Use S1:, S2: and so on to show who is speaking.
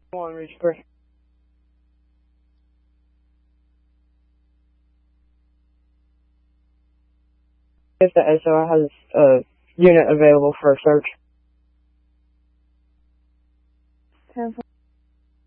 S1: Come on, Reaper. If the SOI has a unit available for a search.
S2: 10